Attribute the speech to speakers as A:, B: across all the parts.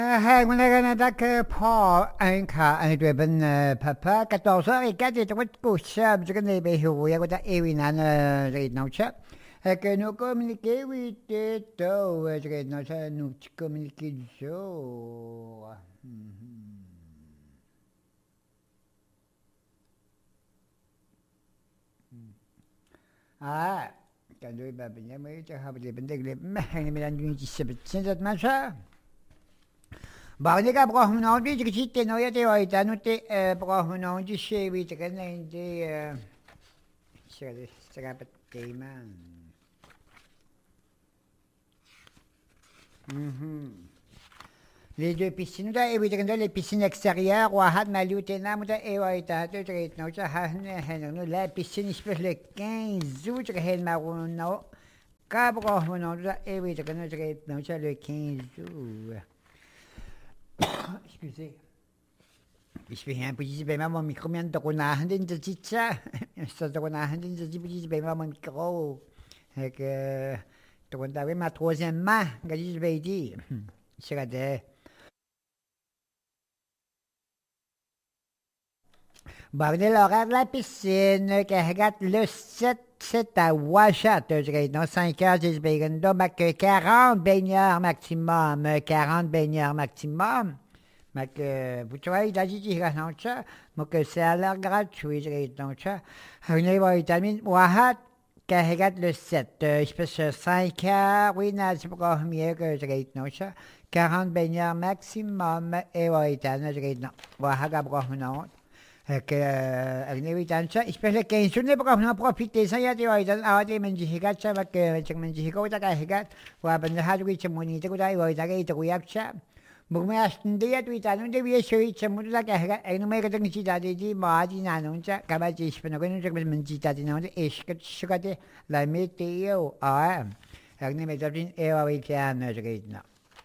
A: Hai, Canada que Paul un cas un dweben papa 14h04 et trois couches je connais bien où il y a quoi Ewinan non chat que nous communiquer oui to je non ça nous communiquer du jour. Ah, quand tu vas bien mais tu as des bendes mais il me donne une petite c'est ça ça. Bagni brauchen wir noch die Geschichte neue die heute und die brauchen wir noch die Schäbe drin in die Thema. Les deux piscines, là, et oui, les piscines extérieures, ou à Malouténa, et ouais, t'as deux traits, non, ça, la piscine, je peux le 15 août, je vais le non, brauchen wir noch, et oui, non, ça, le 15 août. Excusez. Ich bin ein bisschen bei meinem Mikro, mir da nach den Sitzer. Ich da nach den Sitzer bei meinem Mikro. Que donc avec ma troisième main, que je vais dire. Je regarde. Bon, l'horaire de la piscine, que regarde le 7, c'est à Ouachat, je regarde, dans 5 heures, je vais donc 40 baigneurs maximum, 40 baigneurs maximum. Mais que vous travaillez dans les ça, mais que c'est à l'air gratuit, donc ça. On est voir vitamine Ouahat, qui regarde le 7. Je fais 5 heures, oui, non, c'est pas mieux que je regarde, non ça. 40 baigneurs maximum, et oui, je regarde, non. Ouahat, à non. Ich bin kein Stunde bekommen, noch profitiert, so ja, die Leute, aber die Menschen, die gerade schon, weil die Menschen, die gerade gehabt, wo aber eine halbe Woche Monate gut, die Leute, die gut haben, muss erst ein Dia twittern und die wir schon jetzt muss da gehabt, eine mehr gedacht, die da die mal die Namen, kann man sich von einer mit Menschen, die noch ist gerade la météo, ich nehme das in Ewa-Weekend, geht noch.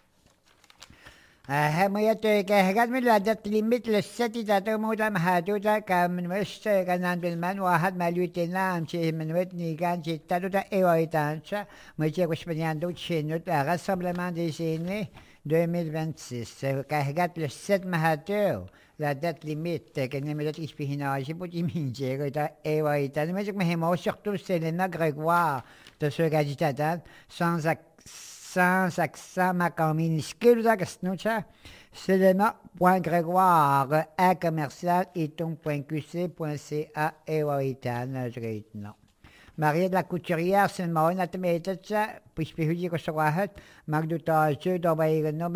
A: Moja كهجات من العادات اللي مثل الستي تاتو موتا محادوتا كان من وش كان بالمن واحد مالوتي نام شيء من ودني كان شيء تاتوتا ايوه مجھے کچھ بنیادو تشينو تاغا سبلمان دي سيني 2026 كهجات للست محادو la date limite que ne me dit que je j'ai pas dit minje que ta et ouais ta mais je me surtout c'est les Grégoire de ce agitateur sans accent macron minuscule c'est le point Grégoire à commercial et ton.qc.ca et ouais non. Maria de la Couturière, c'est une atmeticha, puis je peux dire que je crois que no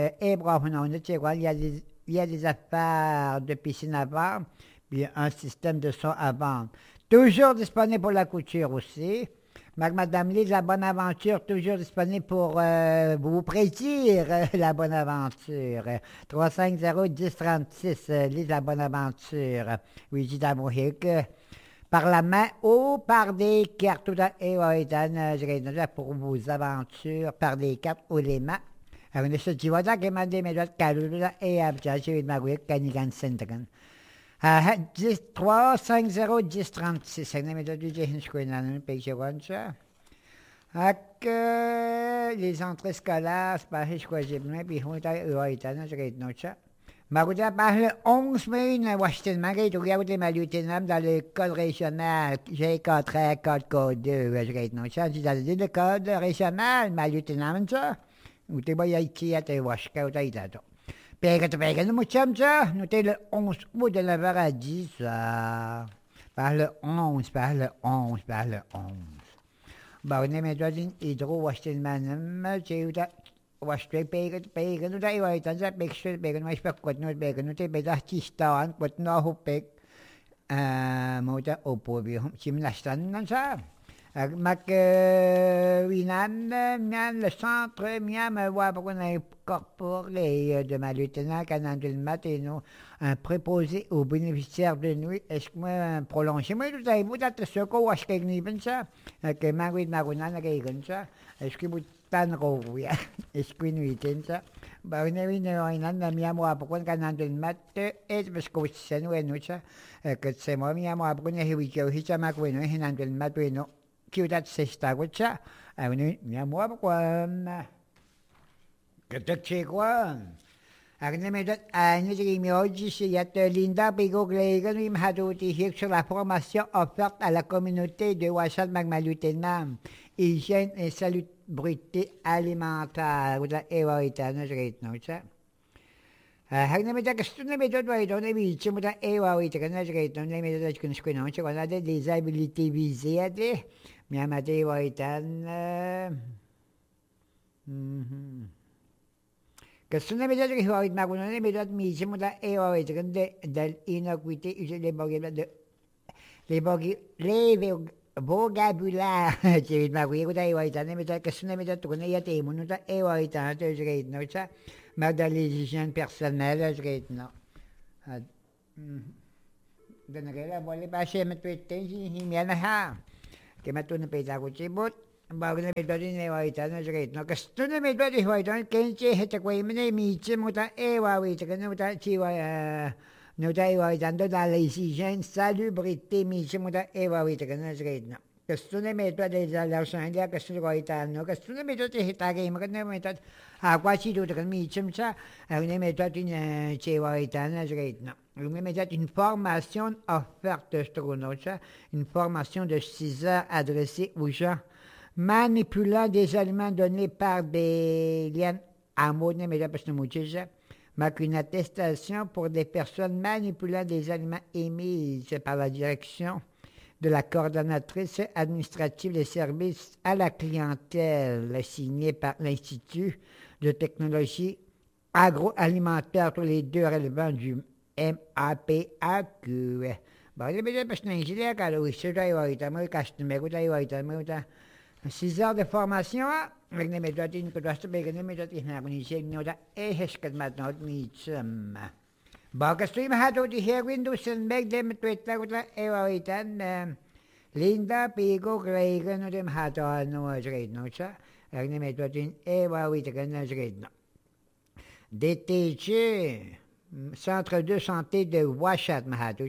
A: il y a des affaires de piscine à vendre, puis un système de son à vendre. Toujours disponible pour la couture aussi. Madame Lise, la bonne aventure, toujours disponible pour vous prédire la bonne aventure. 350-1036, Lise, la bonne aventure. Oui, j'ai d'amour que par la main ou par des cartes pour vos aventures, par des cartes ou les mains. Alors, je dis, voilà, que m'a dit, mais je vais et j'ai eu ma gueule, Canigan Centran. 350-1036, c'est une méthode du Jésus, je pays ça. Les entrées scolaires, c'est pas je crois, j'ai bien, puis on est je regarde ça. Marouda parle 11 000 Washington Marie, tu regardes les lieutenants dans le code régional, j'ai 4 code code 2, je regarde ça, tu as dit le code régional, ma lieutenant, ça. Ou t'es pas ici à te Washington, ou t'as dit ça. Pega, nous sommes ça, nous t'es le 11 août de la Varadis, ça. Par le 11. Bah, on est maintenant hydro Washington Man, j'ai eu ça. Washington pega, nous t'as eu ça, pega, nous pas quoi, nous pega, nous t'es pas artiste, quoi, nous au peg, moda au pauvre, si me l'achète, non ça. Le centre, me voit pour qu'on incorporé de ma lieutenant Canal de matin, un préposé aux bénéficiaires de nuit. Est-ce que moi prolongé? Moi, tout ça, vous êtes ce qu'on a acheté ça, que Marie de Maruna n'a pas ça. Est-ce que vous t'en revoyez? Est-ce que vous êtes ça? Bah, on a une moi pour qu'on Canal de matin, et parce que c'est nous, ça, que c'est moi, moi, pour qu'on ait eu ça, ma couine, Canal de matin, Kiutat sesta gucha, avenu mi amor quan. Que te che quan. Linda Pigo-Glegan Hadouti sur la formation offerte à la communauté de Ouachal Magmalutenam, hygiène et salubrité alimentaire. Des habilités visées, Kasuna medad hiwawit magunan medad mismo da ewawit gande dal inoquité les vocabulaire ci maguigo da ewawit medad kasuna medad tukuna yate munu da ewawit to jgait no cha magda les hygiènes personnelles jgait no danagela boleh pashe metwete himiana ha que matuna peta ko chibot bago na medyo din ewawita na jgait no kasto na medyo din ewawita kenche heta ko imene miche muta ewawita kana muta chiwa no da ewawita do da l'hygiène salubrité miche muta ewawita kana jgait no kasto na medyo de la sandia kasto ewawita no kasto na medyo te heta ga imagana medyo agua chido de miche mcha ne medyo din ewawita na jgait no une formation offerte, une formation de 6 heures adressée aux gens manipulant des aliments donnés par des liens amoureux, mais une attestation pour des personnes manipulant des aliments émises par la direction de la coordonnatrice administrative des services à la clientèle, signée par l'Institut de technologie agroalimentaire, tous les deux relevant du MAPAQ. Bale bile pas n'ingénieur car oui c'est ça il moi customer quoi il 6 heures de formation avec les méthodes que doit se payer les méthodes qui n'a pas c'est nous da que maintenant mitzum. Ba que estoy más de hier Windows en meg dem Twitter quoi Linda Pigo Gregen dem hat no jreit no cha avec les méthodes que n'a jreit no. DTG Centre de santé de Ouachat Mahatou,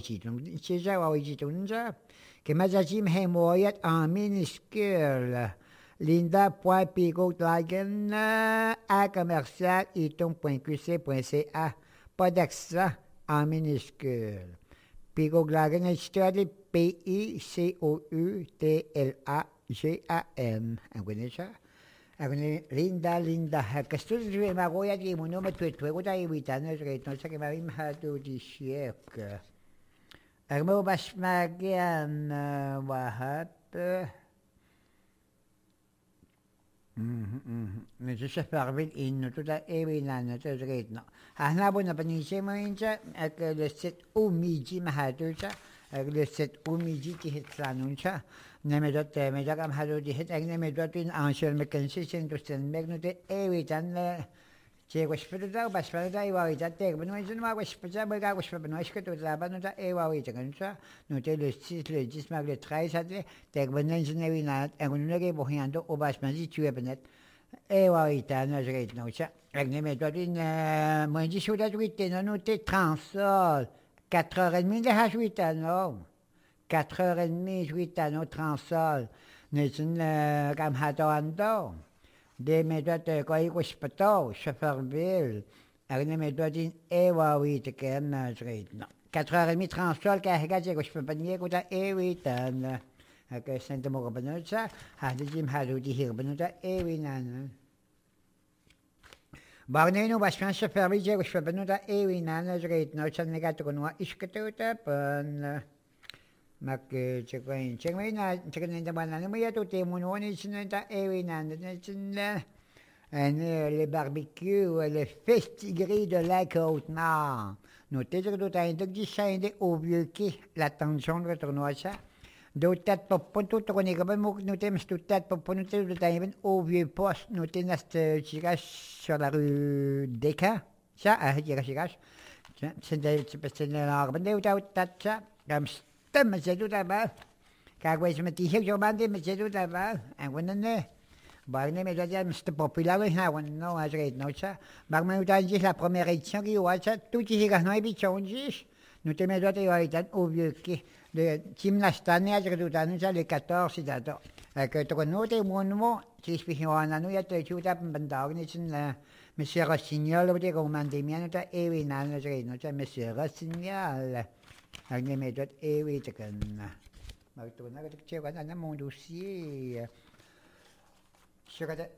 A: que Mazajim Hemoyat en minuscule. Linda.pigotlagen à commercial iton.qc.ca. Pas d'accent en minuscule. Pigotlagen est study Picoutlagan. Vous connaissez ça? Linda, kastos je magoya di muno matwetwe ko tayo witan na straight no sa kemawim hatu di siek. Agmo bas magian wahat. Medyo sa parvil in to da ewinan na to straight no. Hanabo na panise mo incha at leset umiji mahatu sa. Leset umiji ti hitsanon siya. Nemedot medagam hado di het agne medot in answer mekansin to sten megnote ewitan che waspedo baspada iwawita tek benoisen ma waspeda bega waspeda noiske to zabano da ewawita kansa no te le sis mag le trai sate tek benoisen ewinat agunege bohiando obasmanzi tue benet ewawita na jreit no cha agne medot in moji shoda tuite no te transol 4h30 de hajuita no 4h30, 8 à notre transol. Nous sommes comme Hadoando. Des méthodes quoi, il was pato, Chefferville. Avec des méthodes ewa, oui, tu connais, non. 4h30 transol, car regarde, je peux pas nier que tu es oui, t'as. Avec Saint-Mourabano, ça, à des jim Hadoudi, Hirbanoda, et oui, nan. Barneno, was fan Chefferville, je peux pas nous da, et oui, nan, je rate, non, ça n'est pas trop noir, is que tu es pas. Mak chekwain chekwain na chekwain na bana mo yato te mo no ni sinta ewi na le barbecue le festigris de la Côte-Nord. Notez que tout un truc de au vieux qui l'attention de tournoi ça. D'autres pour tout tourner comme moi notez mais tout tête pour noter tout un au vieux poste notez nast sur la rue Descamps. Ça a tirage. C'est l'arbre de ça comme Macedo taba. Kagway matihig yo bande Macedo taba. Ang wanan ne. Bag ne medyo dyan Mr. Popular ha wan no as rate no cha. Bag man utan la première édition qui watcha tout qui higa no ibi chonjis. Nous te medyo te waitan au vieux qui de gymnastane as redutan sa le 14 dato. Que to no te mon mo si spihiwana no ya te chuta bandawg ni sin Monsieur Rossignol, uite că umandemia nu ta ewi na nu zrei nu ta Monsieur Rossignol. Agne me tot ewi te kan. Maar toen na ik ce wat na mon dossier. Shukata.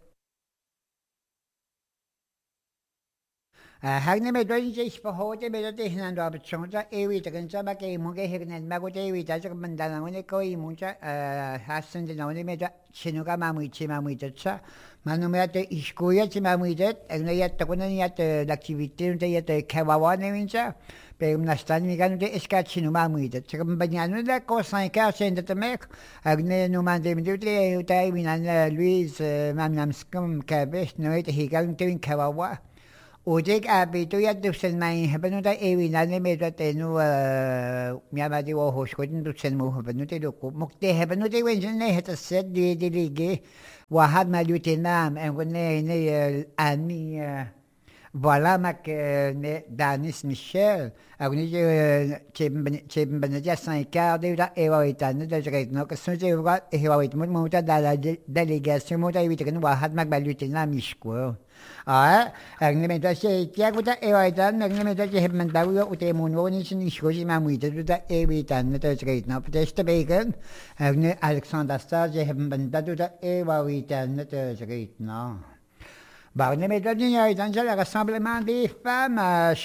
A: Hagne me tot je verhoorde me dat tegen aan de option ewi te kan sa ba ke mo ke hegnet ma ko ewi ta sa mandana ne ko i mo cha hasen de na ne me ta chinuga mamui ta. Ma nu me te iskuya ci mamui det, ne ya ta kuna ya l'activité ne ya te kawawa ne mincha. Per una stani mi ganu de escacci nu mamui det. Ci bagnano da ko 5 heures sen de mek. Agne nu mande mi de utai minan Louise mamnam skum kabes no ite higal te kawawa. Ujek abito ya dusen mai habanu da ewi na ne me da te nu mi amadi wo hoshkodin dusen mu habanu te loko mukte habanu te wenjen ne heta set de lige واحد ملوت نام انگونه نه امی والا مک دانیس میشل اگونه چه بنجا سانکار دیودا ایوایتان نه جگید نو کسون چه ایوایت موتا دلیگاسیون موتا ایویتکن واحد مک ملوت نام میشکو اگونه میتا چه تیاگ موتا ایوایتان اگونه میتا چه من داویا اوتیمون ونیش نیشکوشی مامویت دودا ایویتان نه جگید نو پتشت بیگن اگونه الکساندر استار چه من دودا ایوایتان نه جگید نو Bah, on aimait donner dans le rassemblement des femmes,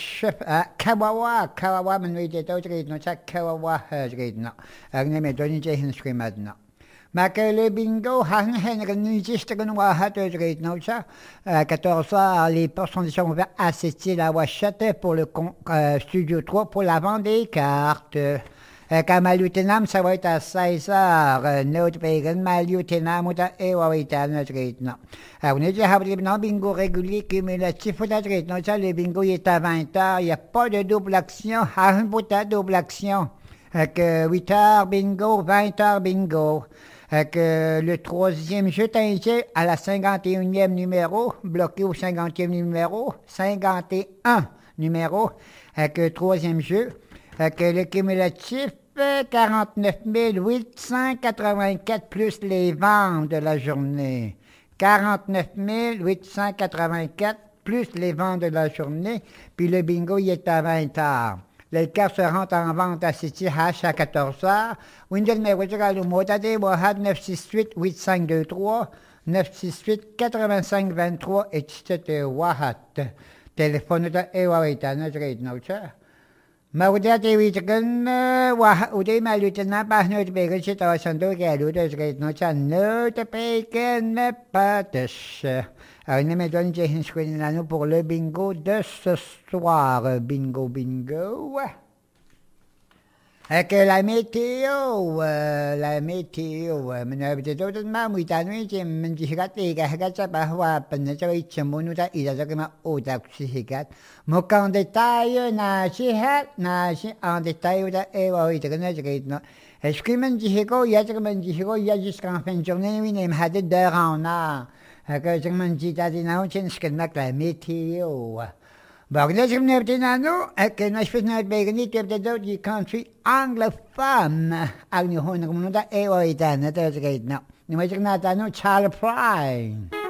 A: Kawawa, Kawawa, men weet het ook niet, nog Kawawa, het nog. On aimait donner tegen schema nog. Maar le bingo, hangen niet is te kunnen wat het weet nog. 14 ans, les personnes sont ouvertes à assister la wachette pour le studio 3 pour la vente des cartes. Kamalutenam sa va être à 16 heures. Notre pagan malutenam ou ta ewaita notre rythme. On est déjà habitué dans bingo régulier cumulatif ou ta rythme. Ça, le bingo est à 20 heures. Il n'y a pas de double action. Un pour ta double action. 8 heures bingo, 20 heures bingo. Le troisième jeu t'indique à la 51e numéro, bloqué au 50e numéro, 51 numéro. Troisième jeu. Le cumulatif, 49 884 plus les ventes de la journée. 49 884 plus les ventes de la journée. Puis le bingo, il est à 20 heures. Les cartes se rentrent en vente à City Hash à 14 heures. Windel Merwetral ou Motade, Wahad 968 8523, 968 85 23, et c'était Wahad. Téléphone de Ewaita, notre rédnocha. Maar hoe dat weet kan, hoe die maar doet na pas nooit beken zit als een dood jij doet, dus weet nooit aan nooit beken met pattes. Alors ne me donne geen schoenen pour le bingo de ce soir, bingo bingo. La météo, men hebben het ook maar moet aan weet je, men die gaat tegen, gaat ze bij wapen, zo iets moet dat ieder zeg maar ook gaat. Maar kan detail na je aan detail dat eeuwig te kunnen zeggen no. Est-ce que men die go, ja zeg men die go, ja jusqu'en fin de journée, we nemen het de deur aan na. Que zeg men die dat in nou tjens kan la météo. Maar dat is niet in ano, que nós fez na begin niet op de dood die country anglophone. Al nie hoor nog moet dat eeuwig dan, dat is nou. Nu moet ik naar dat nou Charlie Pride.